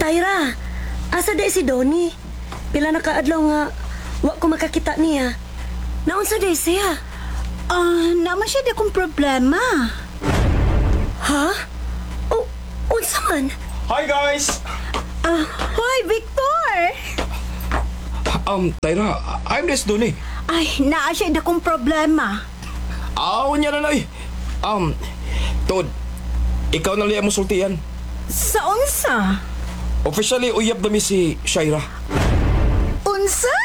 Tyra, asa day si Donnie? Pila na kaadlaw nga wa ko makakita niya. Naunsa day siya? Naman siya di kong problema. Ha? Unsa man? Hi guys! Hoy, Victor! Tyra, I'm Des Donnie. Ay, naa siya di kong problema. Niya na nay. Tod, ikaw na liya mo sultian. Sa unsa? Officially, uyab na mi si Shaira. Unsa?